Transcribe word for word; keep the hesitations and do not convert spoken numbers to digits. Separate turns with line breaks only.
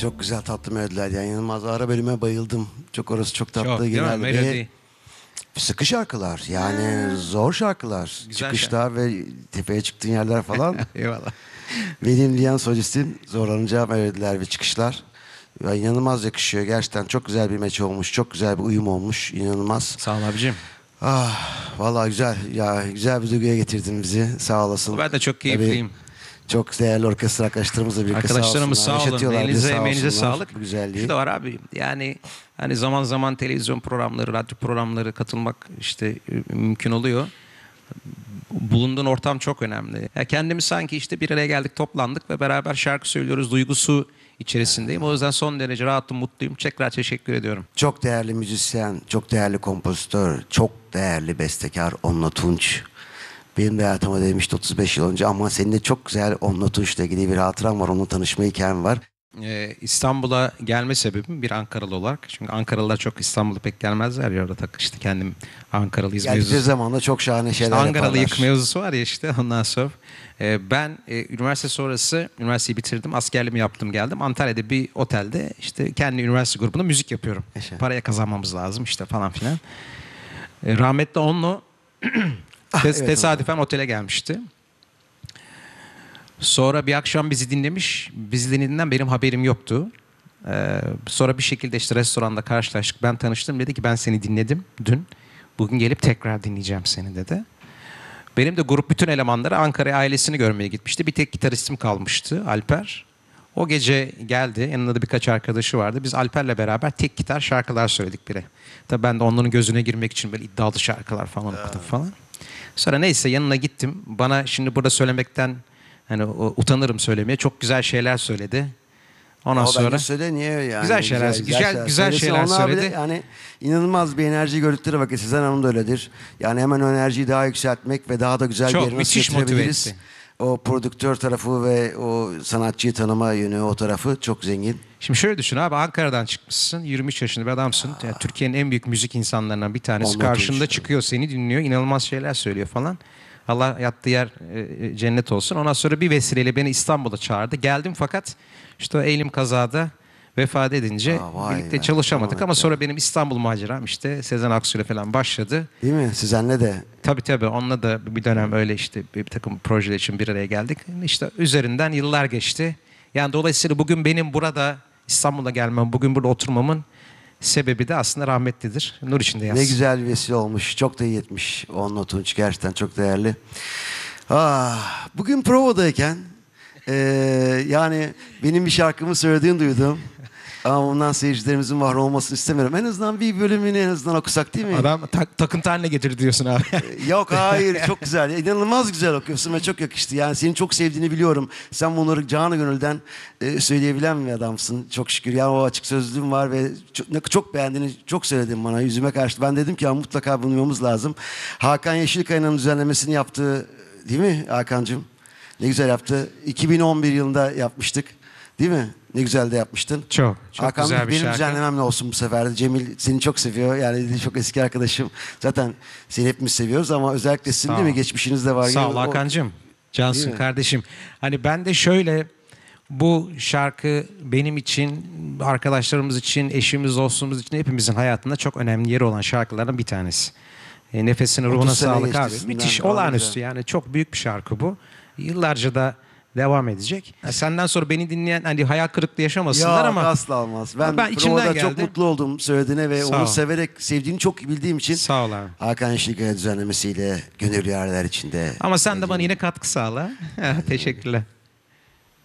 Çok güzel tatlı melodiler yani inanılmaz. Ara bölüme bayıldım. Çok orası çok tatlı.
Çok, değil mi?
Genel
Melodi.
ve sıkı şarkılar yani zor şarkılar.
Güzel
Çıkışlar ve tepeye çıktığın yerler falan.
Eyvallah.
Benim Liyan solistin zorlanacağı melodiler ve çıkışlar. Ya inanılmaz yakışıyor. Gerçekten çok güzel bir meç olmuş. Çok güzel bir uyum olmuş. İnanılmaz.
Sağ ol abicim.
Ah, vallahi güzel. Ya güzel bir duyguya getirdin bizi. Sağ olasın.
Ben de çok
Tabii
keyifliyim.
çok değerli orkestra arkadaşlarımızla birlikte
Arkadaşlarımız
sağ
sağ
olsunlar.
olun.
Yaşatıyorlar bizi,
Elinize,
sağ
emeğinize
olsunlar.
sağlık.
Bu güzelliği.
Şu da var abi. Yani hani zaman zaman televizyon programları, radyo programları katılmak işte e, mümkün oluyor. Bulunduğun ortam çok önemli. Ya kendimiz sanki işte bir araya geldik, toplandık ve beraber şarkı söylüyoruz duygusu içerisindeyim. O yüzden son derece rahatım, mutluyum. Tekrar teşekkür ediyorum.
Çok değerli müzisyen, çok değerli kompozitör, çok değerli bestekar Onno Tunç. Benim de hayatıma demişti otuz beş yıl önce ama senin de çok güzel Onno Tunç'la ilgili bir hatıram var. Onunla tanışma hikayem var.
Ee, İstanbul'a gelme sebebim bir Ankaralı olarak. Çünkü Ankaralılar çok İstanbul'a pek gelmezler ya, orada tak işte kendim Ankaralıyız
Geldikleri
mevzusu.
zaman da çok şahane şeyler
İşte Ankaralıyık
yaparlar.
mevzusu var ya işte ondan sonra. Ee, ben e, üniversite sonrası üniversiteyi bitirdim. Askerliğimi yaptım geldim. Antalya'da bir otelde işte kendi üniversite grubunda müzik yapıyorum.
Yaşa.
Paraya kazanmamız lazım işte falan filan. Ee, rahmetli Onno
Ah,
tes-
evet,
tesadüfen otele gelmişti. Sonra bir akşam bizi dinlemiş. Bizi dinlediğinden benim haberim yoktu. Ee, sonra bir şekilde işte restoranda karşılaştık. Ben tanıştım. Dedi ki ben seni dinledim dün. Bugün gelip tekrar dinleyeceğim seni dedi. Benim de grup bütün elemanları Ankara'ya ailesini görmeye gitmişti. Bir tek gitaristim kalmıştı, Alper. O gece geldi. Yanında da birkaç arkadaşı vardı. Biz Alper'le beraber tek gitar şarkılar söyledik bire. Tabii ben de onların gözüne girmek için böyle iddialı şarkılar falan okudum falan. Sonra neyse yanına gittim. Bana şimdi burada söylemekten hani utanırım söylemeye. Çok güzel şeyler söyledi. Ondan
O
sonra
bence söyle niye yani.
Güzel şeyler- güzel- güzel
Söylesin.
şeyler
Onlar bile
söyledi.
Yani inanılmaz bir enerji gördükleri vakit Sezen Hanım da öyledir. Yani hemen o enerjiyi daha yükseltmek ve daha da güzel
Çok
bir yere nasıl
müthiş motive
getirebiliriz.
etti.
O prodüktör tarafı ve o sanatçıyı tanıma yönü o tarafı çok zengin.
Şimdi şöyle düşün abi, Ankara'dan çıkmışsın, yirmi üç yaşında bir adamsın. Yani Türkiye'nin en büyük müzik insanlarından bir tanesi.
Ondan
Karşında
Tunç.
çıkıyor, seni dinliyor, inanılmaz şeyler söylüyor falan. Allah yattığı yer e, cennet olsun. Ondan sonra bir vesileyle beni İstanbul'a çağırdı. Geldim fakat işte o elim kazada vefat edince
Aa, vay
birlikte
be,
çalışamadık.
aman
Ama
ya.
sonra benim İstanbul maceram işte Sezen Aksu'yla falan başladı.
Değil mi? Sezen'le de.
Tabii tabii onunla da bir dönem öyle işte bir takım projeler için bir araya geldik. İşte üzerinden yıllar geçti. Yani dolayısıyla bugün benim burada İstanbul'a gelmem, bugün burada oturmamın sebebi de aslında rahmetlidir. Nur içinde yatsın.
Ne güzel bir vesile olmuş. Çok da iyi etmiş. Onno Tunç gerçekten çok değerli. Ah, bugün provadayken eee, yani benim bir şarkımı söylediğini duydum. Ama bundan seyircilerimizin mahrum olmasını istemiyorum. En azından bir bölümünü en azından okusak değil mi?
Adam tak, takıntı haline getirdi diyorsun abi.
Yok hayır çok güzel. İnanılmaz güzel okuyorsun ve çok yakıştı. Yani seni çok sevdiğini biliyorum. Sen bunları canı gönülden e, söyleyebilen bir adamsın. Çok şükür. Yani o açık sözlüğün var ve çok, çok beğendiğini çok söyledin bana yüzüme karşı. Ben dedim ki ya mutlaka bulmamız lazım. Hakan Yeşilkaya'nın düzenlemesini yaptığı değil mi Hakan'cığım? Ne güzel yaptı. iki bin on bir yılında yapmıştık. Değil mi? Ne güzel de yapmıştın.
Çok, çok
Hakan
güzel bir
benim
şarkı.
düzenlememle olsun bu sefer de. Cemil seni çok seviyor. Yani çok eski arkadaşım. Zaten seni hepimiz seviyoruz ama özellikle sizin
Sağ
değil mi?
ol.
Geçmişiniz de var.
Sağ ol
O-
Hakan'cığım.
Değil
Cansın
mi?
kardeşim. Hani ben de şöyle bu şarkı benim için, arkadaşlarımız için, eşimiz, dostumuz için hepimizin hayatında çok önemli yeri olan şarkılardan bir tanesi. E, nefesine,
otuz
ruhuna
sene
sağlık
geçti
abi.
üstünden.
Müthiş,
Aa,
olağanüstü
güzel.
yani çok büyük bir şarkı bu. Yıllarca da devam edecek. Ya senden sonra beni dinleyen hani hayal kırıklığı yaşamasınlar
Ya
ama
asla olmaz. Ben,
Ben içimden
provada çok
geldi.
mutlu oldum söylediğine ve
Sağ
onu
ol.
severek sevdiğini çok bildiğim için.
sağ ol abi.
Hakan Yeşilkaya düzenlemesiyle gönüllü yerler içinde.
Ama sen de bana yine katkı sağla. Teşekkürler.